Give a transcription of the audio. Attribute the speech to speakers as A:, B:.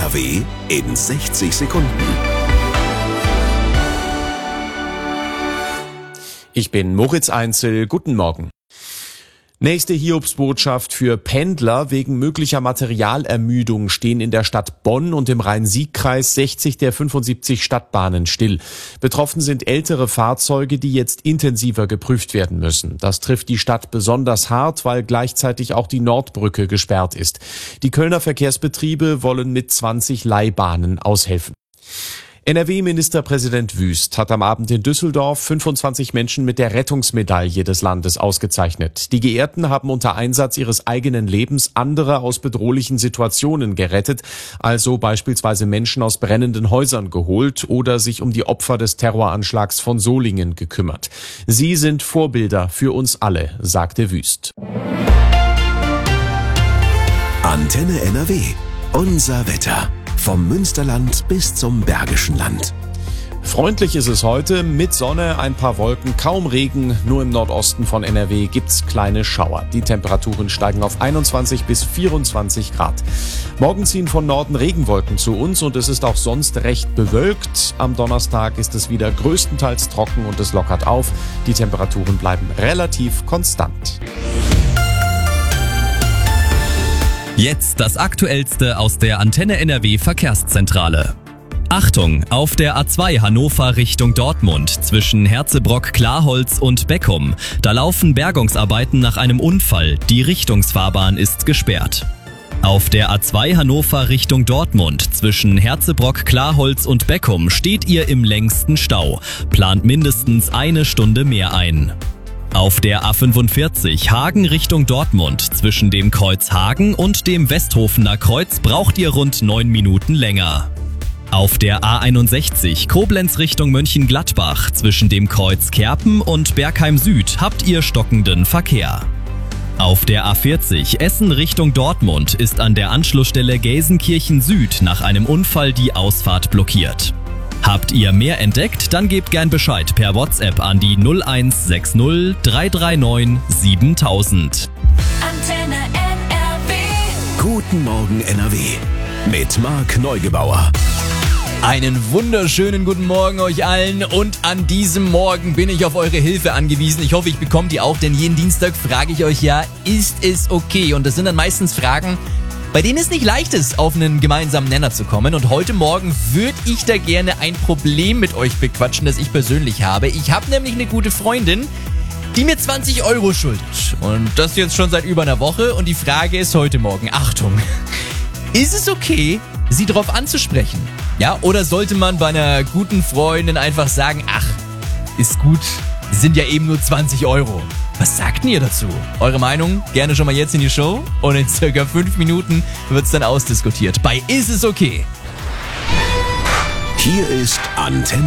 A: NRW in 60 Sekunden.
B: Ich bin Moritz Einzel, guten Morgen. Nächste Hiobsbotschaft für Pendler. Wegen möglicher Materialermüdung stehen in der Stadt Bonn und im Rhein-Sieg-Kreis 60 der 75 Stadtbahnen still. Betroffen sind ältere Fahrzeuge, die jetzt intensiver geprüft werden müssen. Das trifft die Stadt besonders hart, weil gleichzeitig auch die Nordbrücke gesperrt ist. Die Kölner Verkehrsbetriebe wollen mit 20 Leihbahnen aushelfen. NRW-Ministerpräsident Wüst hat am Abend in Düsseldorf 25 Menschen mit der Rettungsmedaille des Landes ausgezeichnet. Die Geehrten haben unter Einsatz ihres eigenen Lebens andere aus bedrohlichen Situationen gerettet, also beispielsweise Menschen aus brennenden Häusern geholt oder sich um die Opfer des Terroranschlags von Solingen gekümmert. Sie sind Vorbilder für uns alle, sagte Wüst.
A: Antenne NRW. Unser Wetter. Vom Münsterland bis zum Bergischen Land.
B: Freundlich ist es heute, mit Sonne, ein paar Wolken, kaum Regen. Nur im Nordosten von NRW gibt's kleine Schauer. Die Temperaturen steigen auf 21 bis 24 Grad. Morgen ziehen von Norden Regenwolken zu uns und es ist auch sonst recht bewölkt. Am Donnerstag ist es wieder größtenteils trocken und es lockert auf. Die Temperaturen bleiben relativ konstant.
C: Jetzt das Aktuellste aus der Antenne NRW Verkehrszentrale. Achtung, auf der A2 Hannover Richtung Dortmund zwischen Herzebrock-Klarholz und Beckum. Da laufen Bergungsarbeiten nach einem Unfall. Die Richtungsfahrbahn ist gesperrt. Auf der A2 Hannover Richtung Dortmund zwischen Herzebrock-Klarholz und Beckum steht ihr im längsten Stau. Plant mindestens eine Stunde mehr ein. Auf der A45 Hagen Richtung Dortmund zwischen dem Kreuz Hagen und dem Westhofener Kreuz braucht ihr rund 9 Minuten länger. Auf der A61 Koblenz Richtung Mönchengladbach zwischen dem Kreuz Kerpen und Bergheim Süd habt ihr stockenden Verkehr. Auf der A40 Essen Richtung Dortmund ist an der Anschlussstelle Gelsenkirchen Süd nach einem Unfall die Ausfahrt blockiert. Habt ihr mehr entdeckt? Dann gebt gern Bescheid per WhatsApp an die 0160 339 7000.
D: Antenne NRW.
A: Guten Morgen NRW. Mit Marc Neugebauer.
E: Einen wunderschönen guten Morgen euch allen und an diesem Morgen bin ich auf eure Hilfe angewiesen. Ich hoffe, ich bekomme die auch, denn jeden Dienstag frage ich euch ja, ist es okay? Und das sind dann meistens Fragen, bei denen es nicht leicht ist, auf einen gemeinsamen Nenner zu kommen. Und heute Morgen würde ich da gerne ein Problem mit euch bequatschen, das ich persönlich habe. Ich habe nämlich eine gute Freundin, die mir 20 € schuldet. Und das jetzt schon seit über einer Woche. Und die Frage ist heute Morgen, Achtung, ist es okay, sie darauf anzusprechen? Ja, oder sollte man bei einer guten Freundin einfach sagen, ach, ist gut, sind ja eben nur 20 €. Was sagt denn ihr dazu? Eure Meinung gerne schon mal jetzt in die Show und in circa 5 Minuten wird's dann ausdiskutiert. Bei Ist es okay?
A: Hier ist Antenne